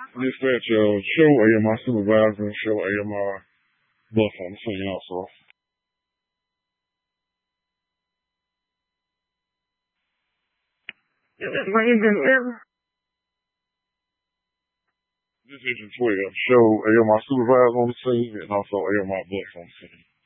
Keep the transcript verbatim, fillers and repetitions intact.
Dispatch, uh, show A M I supervisor, show A M I bus on the scene also. Division twelve, show A M I supervisor on the scene and also A M I bus on the scene.